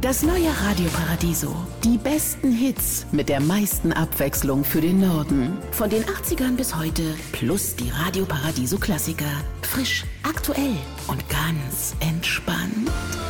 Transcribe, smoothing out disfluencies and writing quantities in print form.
Das neue Radio Paradiso. Die besten Hits mit der meisten Abwechslung für den Norden. Von den 80ern bis heute. Plus die Radio Paradiso Klassiker. Frisch, aktuell und ganz entspannt.